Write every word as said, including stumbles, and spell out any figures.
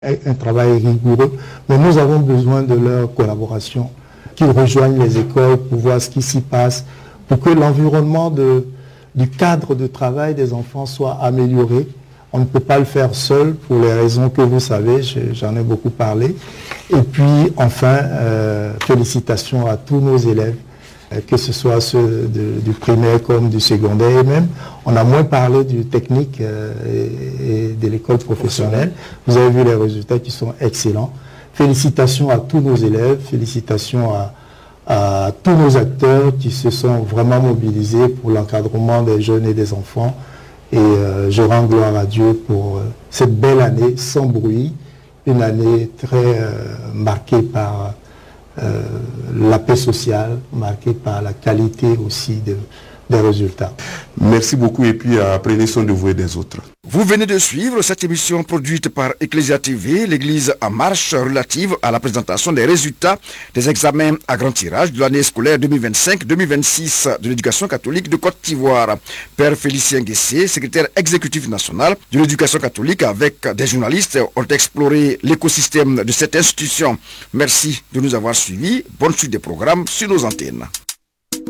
un travail rigoureux, mais nous avons besoin de leur collaboration, qu'ils rejoignent les écoles pour voir ce qui s'y passe, pour que l'environnement de, du cadre de travail des enfants soit amélioré. On ne peut pas le faire seul pour les raisons que vous savez, j'en ai beaucoup parlé. Et puis enfin, euh, félicitations à tous nos élèves, que ce soit ceux de, du primaire comme du secondaire, et même on a moins parlé du technique euh, et, et de l'école professionnelle. Vous avez vu les résultats qui sont excellents. Félicitations à tous nos élèves, félicitations à, à tous nos acteurs qui se sont vraiment mobilisés pour l'encadrement des jeunes et des enfants. Et euh, je rends gloire à Dieu pour euh, cette belle année sans bruit, une année très euh, marquée par euh, la paix sociale, marquée par la qualité aussi de, des résultats. Merci beaucoup et puis euh, prenez soin de vous et des autres. Vous venez de suivre cette émission produite par Ecclesia T V, l'Église en marche, relative à la présentation des résultats des examens à grand tirage de l'année scolaire deux mille vingt-cinq deux mille vingt-six de l'éducation catholique de Côte d'Ivoire. Père Félicien Guessé, secrétaire exécutif national de l'éducation catholique, avec des journalistes, ont exploré l'écosystème de cette institution. Merci de nous avoir suivis. Bonne suite des programmes sur nos antennes.